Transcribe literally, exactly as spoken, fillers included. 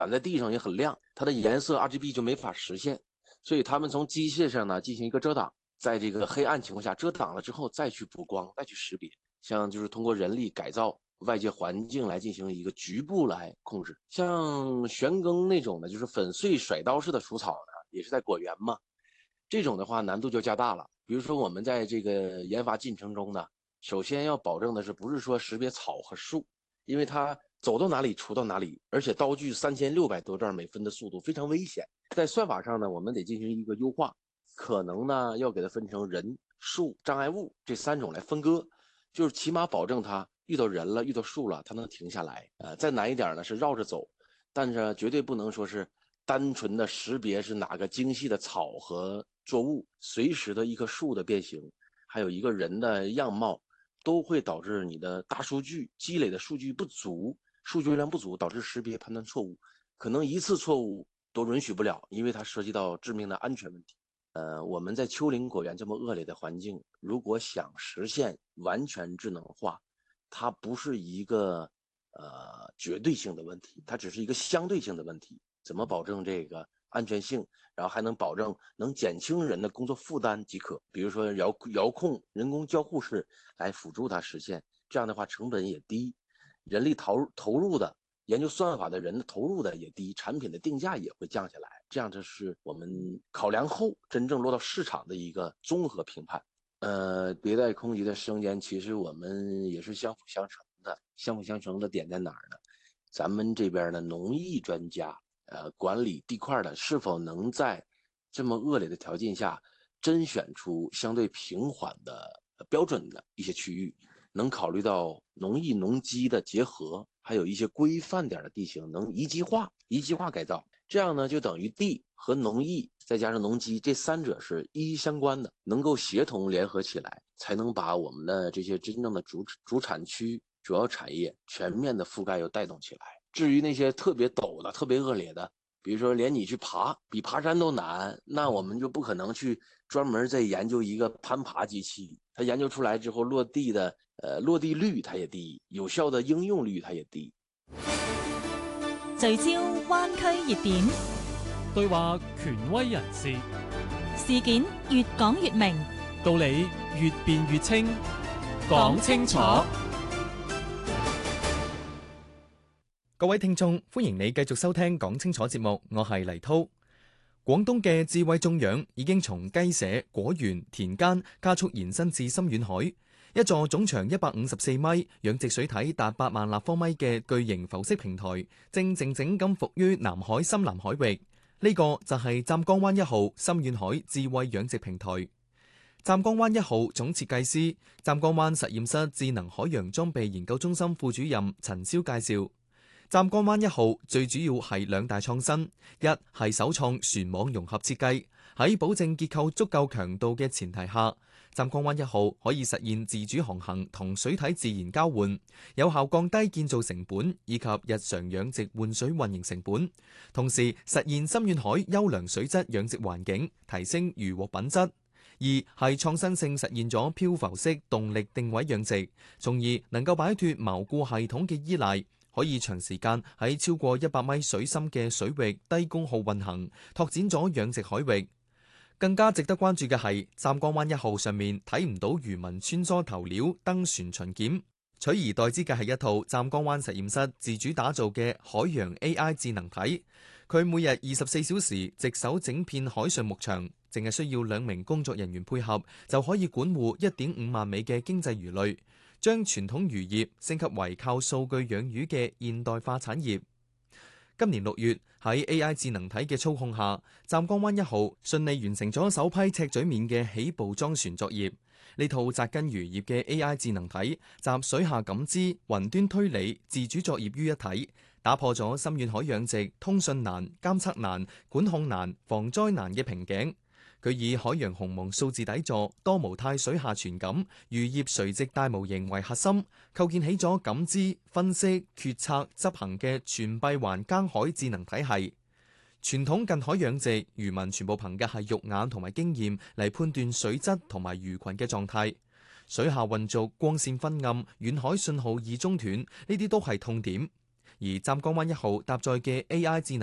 在地上也很亮，它的颜色 R G B 就没法实现，所以他们从机械上呢进行一个遮挡，在这个黑暗情况下遮挡了之后再去补光，再去识别，像就是通过人力改造外界环境来进行一个局部来控制。像旋耕那种的，就是粉碎甩刀式的除草呢，也是在果园嘛，这种的话难度就加大了。比如说我们在这个研发进程中呢，首先要保证的是不是说识别草和树，因为它走到哪里除到哪里，而且刀具三千六百多转每分的速度非常危险。在算法上呢，我们得进行一个优化，可能呢要给它分成人、树、障碍物这三种来分割，就是起码保证它遇到人了、遇到树了，它能停下来。呃，再难一点呢是绕着走，但是绝对不能说是单纯的识别是哪个精细的草和作物，随时的一棵树的变形，还有一个人的样貌，都会导致你的大数据积累的数据不足，数据量不足，导致识别判断错误，可能一次错误都允许不了，因为它涉及到致命的安全问题。呃，我们在丘陵果园这么恶劣的环境，如果想实现完全智能化，它不是一个呃绝对性的问题，它只是一个相对性的问题。怎么保证这个安全性，然后还能保证能减轻人的工作负担即可。比如说遥遥控人工交互式来辅助它实现，这样的话成本也低，人力投投入的研究算法的人的投入的也低，产品的定价也会降下来。这样就是我们考量后真正落到市场的一个综合评判。呃，迭代空集的生煎其实我们也是相辅相成的，相辅相成的点在哪儿呢？咱们这边的农艺专家，呃，管理地块的是否能在这么恶劣的条件下，甄选出相对平缓的标准的一些区域，能考虑到农艺农机的结合，还有一些规范点的地形能一级化、一级化改造，这样呢就等于地和农艺再加上农机这三者是一一相关的，能够协同联合起来，才能把我们的这些真正的主主产区、主要产业全面的覆盖又带动起来。至于那些特别陡的、特别恶劣的，比如说连你去爬比爬山都难，那我们就不可能去专门再研究一个攀爬机器。它研究出来之後，落地的呃落地率它也低，有效的應用率它也低。 聚焦灣區熱點， 對話權威人士， 事件越講越明， 道理越辯越清，講清楚。 各位聽眾，歡迎你繼續收聽講清楚節目，我係黎滔。廣東嘅智慧種養已經從雞舍、果園、田間加速延伸至深遠海。一座總長一百五十四米、養殖水體達八萬立方米嘅巨型浮式平台，正靜靜咁伏於南海深南海域。呢、這個就係湛江灣一號深遠海智慧養殖平台。湛江灣一號總設計師、湛江灣實驗室智能海洋裝備研究中心副主任陳霄介紹。湛江灣一號最主要係兩大創新，一係首創船網融合設計，喺保證結構足夠強度嘅前提下，湛江灣一號可以實現自主航行同水體自然交換，有效降低建造成本以及日常養殖換水運營成本，同時實現深遠海優良水質養殖環境，提升漁獲品質。二係創新性實現咗漂浮式動力定位養殖，從而能夠擺脱錨固系統嘅依賴。可以長時間喺超過一百米水深嘅水域低功耗運行，拓展咗養殖海域。更加值得關注嘅係，湛江灣一號上面睇唔到漁民穿梭投料登船巡檢，取而代之嘅係一套湛江灣實驗室自主打造嘅海洋 A I 智能體。佢每日二十四小時值守整片海上牧場，淨係需要兩名工作人員配合，就可以管護一點五萬尾嘅經濟魚類。將傳統漁業升級為靠數據養魚嘅現代化產業。今年六月喺 A I 智能體嘅操控下，湛江灣一號順利完成咗首批赤嘴面嘅起步裝船作業。呢套扎根漁業嘅 A I 智能體集水下感知、雲端推理、自主作業於一體，打破咗深遠海養殖通訊難、監測難、管控難、防災難嘅瓶頸。佢以海洋鴻蒙數字底座、多模態水下傳感、漁業垂直大模型為核心，構建起咗感知、分析、決策、執行嘅全閉環耕海智能體系。傳統近海養殖，漁民全部憑嘅係肉眼同埋經驗嚟判斷水質同埋魚群嘅狀態。水下混濁、光線昏暗、遠海信號易中斷，呢啲都係痛點。 而湛江灣一號搭載嘅 A I 智能